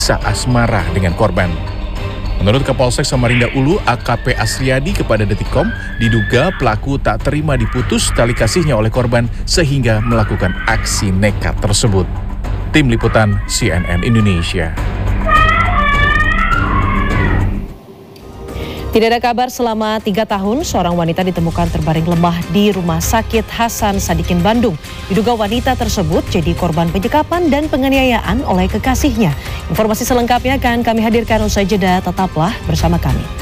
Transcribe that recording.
asmara dengan korban. Menurut Kapolsek Samarinda Ulu, AKP Asriadi kepada Detikkom, diduga pelaku tak terima diputus tali kasihnya oleh korban sehingga melakukan aksi nekat tersebut. Tim Liputan CNN Indonesia. Tidak ada kabar selama 3 tahun, seorang wanita ditemukan terbaring lemah di Rumah Sakit Hasan Sadikin Bandung. Diduga wanita tersebut jadi korban penyekapan dan penganiayaan oleh kekasihnya. Informasi selengkapnya akan kami hadirkan usai jeda, tetaplah bersama kami.